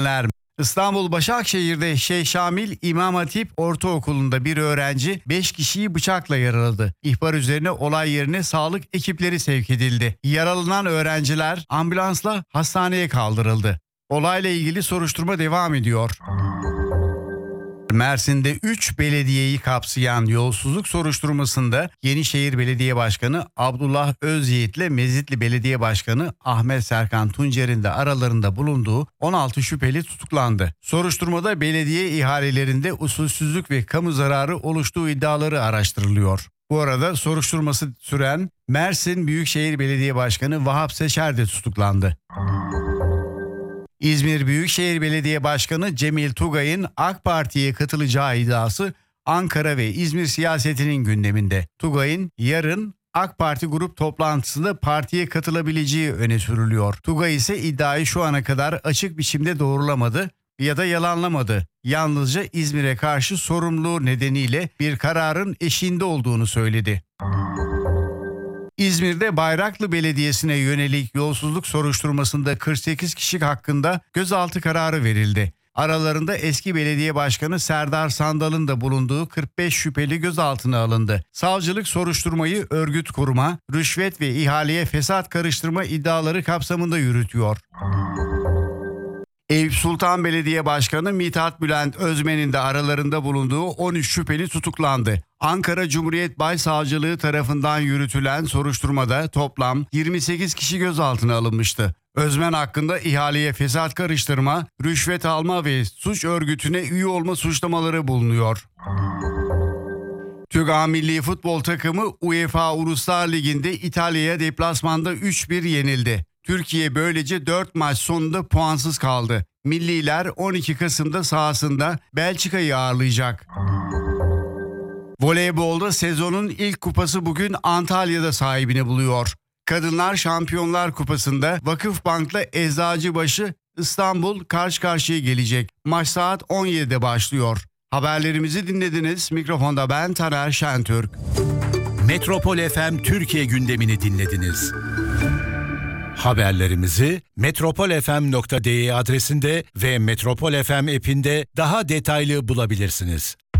İstanbul Başakşehir'de Şeyh Şamil İmam Hatip Ortaokulu'nda bir öğrenci 5 kişiyi bıçakla yaraladı. İhbar üzerine olay yerine sağlık ekipleri sevk edildi. Yaralanan öğrenciler ambulansla hastaneye kaldırıldı. Olayla ilgili soruşturma devam ediyor. Mersin'de 3 belediyeyi kapsayan yolsuzluk soruşturmasında Yenişehir Belediye Başkanı Abdullah Özyiğit ile Mezitli Belediye Başkanı Ahmet Serkan Tuncer'in de aralarında bulunduğu 16 şüpheli tutuklandı. Soruşturmada belediye ihalelerinde usulsüzlük ve kamu zararı oluştuğu iddiaları araştırılıyor. Bu arada soruşturması süren Mersin Büyükşehir Belediye Başkanı Vahap Seçer de tutuklandı. İzmir Büyükşehir Belediye Başkanı Cemil Tugay'ın AK Parti'ye katılacağı iddiası Ankara ve İzmir siyasetinin gündeminde. Tugay'ın yarın AK Parti grup toplantısında partiye katılabileceği öne sürülüyor. Tugay ise iddiayı şu ana kadar açık biçimde doğrulamadı ya da yalanlamadı. Yalnızca İzmir'e karşı sorumluluğu nedeniyle bir kararın eşiğinde olduğunu söyledi. İzmir'de Bayraklı Belediyesi'ne yönelik yolsuzluk soruşturmasında 48 kişi hakkında gözaltı kararı verildi. Aralarında eski belediye başkanı Serdar Sandal'ın da bulunduğu 45 şüpheli gözaltına alındı. Savcılık soruşturmayı örgüt kurma, rüşvet ve ihaleye fesat karıştırma iddiaları kapsamında yürütüyor. Eyüp Sultan Belediye Başkanı Mithat Bülent Özmen'in de aralarında bulunduğu 13 şüpheli tutuklandı. Ankara Cumhuriyet Başsavcılığı tarafından yürütülen soruşturmada toplam 28 kişi gözaltına alınmıştı. Özmen hakkında ihaleye fesat karıştırma, rüşvet alma ve suç örgütüne üye olma suçlamaları bulunuyor. Türk A Milli Futbol takımı UEFA Uluslar Ligi'nde İtalya'ya deplasmanda 3-1 yenildi. Türkiye böylece 4 maç sonunda puansız kaldı. Milliler 12 Kasım'da sahasında Belçika'yı ağırlayacak. Voleybolda sezonun ilk kupası bugün Antalya'da sahibini buluyor. Kadınlar Şampiyonlar Kupası'nda Vakıfbank'la Eczacıbaşı İstanbul karşı karşıya gelecek. Maç saat 17'de başlıyor. Haberlerimizi dinlediniz. Mikrofonda ben Taner Şentürk. Metropol FM Türkiye gündemini dinlediniz. Haberlerimizi metropolfm.de adresinde ve Metropol FM app'inde daha detaylı bulabilirsiniz.